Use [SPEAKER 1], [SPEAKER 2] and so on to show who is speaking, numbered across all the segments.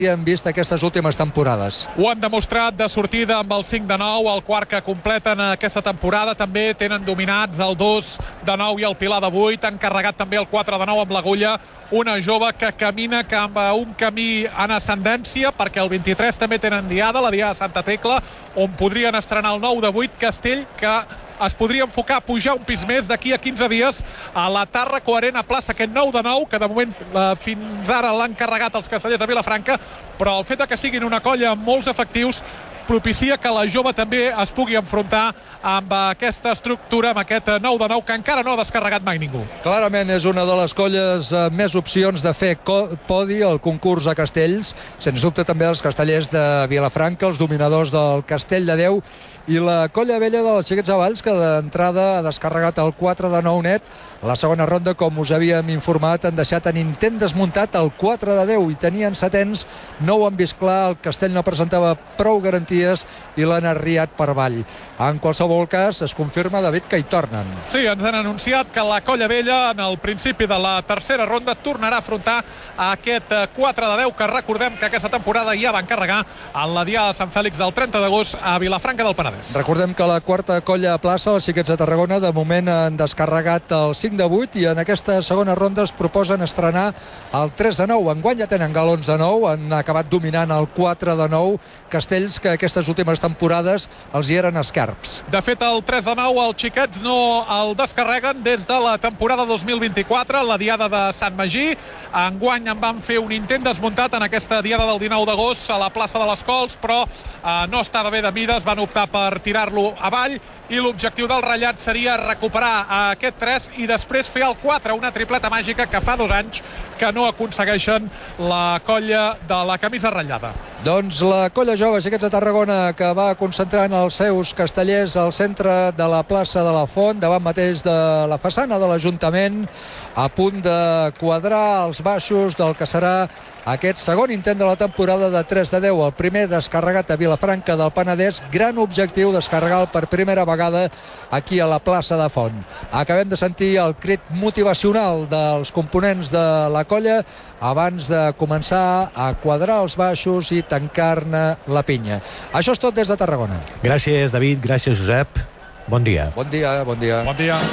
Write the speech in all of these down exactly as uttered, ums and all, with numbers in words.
[SPEAKER 1] hem vist aquestes últimes temporades.
[SPEAKER 2] Ho han demostrat de sortida amb el cinc de nou, el quart que completen aquesta temporada. També tenen dominats el dos de nou i el pilar de vuit. Han carregat també el quatre de nou amb l'Agulla, una jove que camina cap a un camí en ascendència, perquè el vint-i-tres també tenen diada, la diada de Santa Tecla, on podrien estrenar el nou de vuit, Castell, que es podria enfocar a pujar un pis més d'aquí a quinze dies a la Tàrraco Arena plaça aquest nou de nou, que de moment eh, fins ara l'han carregat els castellers de Vilafranca, però el fet de que siguin una colla amb molts efectius propicia que la jove també es pugui enfrontar amb aquesta estructura, amb aquest nou de nou que encara no ha descarregat mai ningú.
[SPEAKER 1] Clarament és una de les colles amb més opcions de fer podi al concurs a Castells, sens dubte també els castellers de Vilafranca, els dominadors del Castell de Déu, i la colla vella dels Xiquets de Valls, que d'entrada ha descarregat el quatre de nou net. La segona ronda, com us havíem informat, han deixat en intent desmuntat el quatre de deu i tenien setens, no ho han vist clar, el Castell no presentava prou garanties i l'han arriat per avall. En qualsevol cas, es confirma, David, que hi tornen.
[SPEAKER 2] Sí, ens han anunciat que la colla vella en el principi de la tercera ronda tornarà a afrontar aquest quatre de deu, que recordem que aquesta temporada ja van carregar en la diada de Sant Fèlix del trenta d'agost a Vilafranca del Penedès.
[SPEAKER 1] Recordem que la quarta colla a plaça, els Xiquets de Tarragona, de moment han descarregat el cinc de vuit i en aquesta segona ronda es proposen estrenar el tres de nou. Enguany ja tenen galons de nou, han acabat dominant el quatre de nou, castells que aquestes últimes temporades els hi eren escarps.
[SPEAKER 2] De fet, el tres de nou els xiquets no el descarreguen des de la temporada dos mil vint-i-quatre, la diada de Sant Magí. Enguany en van fer un intent desmuntat en aquesta diada del dinou d'agost a la plaça de les Cols, però eh, no estava bé de mides, van optar per tirar-lo avall i l'objectiu del ratllat seria recuperar aquest tres i després fer el quatre, una tripleta màgica que fa dos anys que no aconsegueixen la colla de la camisa ratllada.
[SPEAKER 1] Doncs la colla jove Xiquets de Tarragona, que va concentrant els seus castellers al centre de la plaça de la Font, davant mateix de la façana de l'Ajuntament, a punt de quadrar els baixos del que serà aquest segon intent de la temporada de tres de deu, el primer descarregat a Vilafranca del Penedès. Gran objectiu, descarregar per primera vegada aquí a la plaça de Font. Acabem de sentir el crit motivacional dels components de la colla abans de començar a quadrar els baixos i tancar-ne la pinya. Això és tot des de Tarragona.
[SPEAKER 3] Gràcies, David. Gràcies, Josep. Bon dia.
[SPEAKER 1] Bon dia, bon dia.
[SPEAKER 2] Bon dia.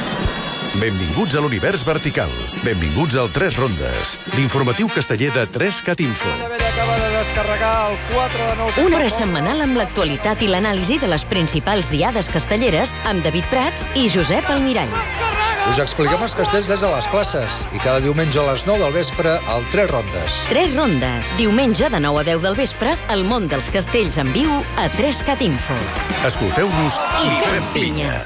[SPEAKER 4] Benvinguts a l'univers vertical. Benvinguts al tres rondes. L'informatiu casteller de tres cat info.
[SPEAKER 1] Acaba de descarregar el quatre de nou.
[SPEAKER 5] Una hora setmanal amb l'actualitat i l'anàlisi de les principals diades castelleres amb David Prats i Josep Almirall.
[SPEAKER 1] Us expliquem els castells des de les places i cada diumenge a les nou del vespre al tres rondes.
[SPEAKER 5] tres rondes. Diumenge de nou a deu del vespre, el món dels castells en viu a tres cat info.
[SPEAKER 4] Escolteu-nos i fem pinya.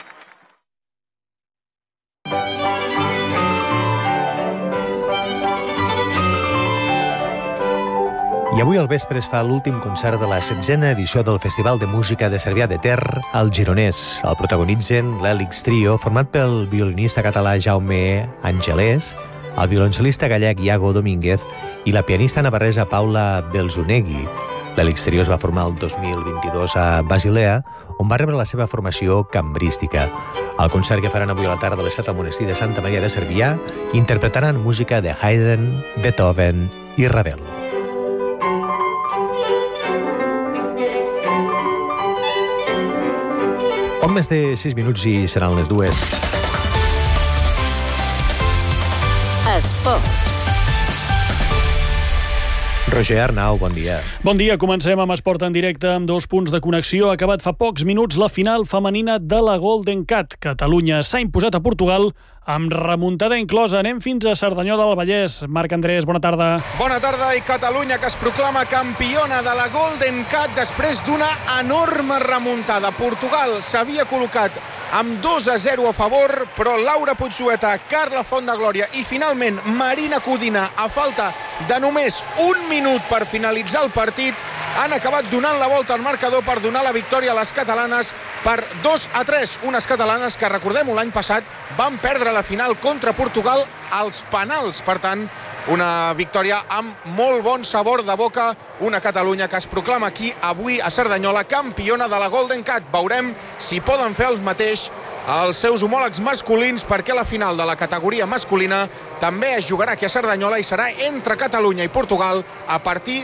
[SPEAKER 3] I avui al vespre es fa l'últim concert de la setzena edició del Festival de Música de Cervià de Ter al Gironès. El protagonitzen l'Hèlix Trio, format pel violinista català Jaume Angelès, el violoncel·lista gallec Iago Domínguez i la pianista navarresa Paula Belzunegui. L'Hèlix Trio es va formar el dos mil vint-i-dos a Basilea, on va rebre la seva formació cambrística. Al concert que faran avui a la tarda a l'estat al monestir de Santa Maria de Cervià interpretaran música de Haydn, Beethoven i Ravel. Poc més de sis minuts i seran les dues.
[SPEAKER 5] Esports.
[SPEAKER 3] Roger Arnau, bon dia.
[SPEAKER 6] Bon dia, comencem amb esport en directe amb dos punts de connexió. Ha acabat fa pocs minuts la final femenina de la Golden Cat. Catalunya s'ha imposat a Portugal amb remuntada inclosa. Anem fins a Cerdanyola del Vallès. Marc Andrés, bona tarda.
[SPEAKER 7] Bona tarda, i Catalunya que es proclama campiona de la Golden Cat després d'una enorme remuntada. Portugal s'havia col·locat amb dos a zero a favor, però Laura Puigsueta, Carla Fontdeglòria i finalment Marina Codina, a falta de només un minut per finalitzar el partit, han acabat donant la volta al marcador per donar la victòria a les catalanes per dos a tres. Unes catalanes que, recordem-ho, l'any passat van perdre la final contra Portugal als penals. Per tant, una victòria amb molt bon sabor de boca. Una Catalunya que es proclama aquí avui a Cerdanyola campiona de la Golden Cat. Veurem si poden fer el mateix els seus homòlegs masculins, perquè la final de la categoria masculina també es jugarà aquí a Cerdanyola i serà entre Catalunya i Portugal a partir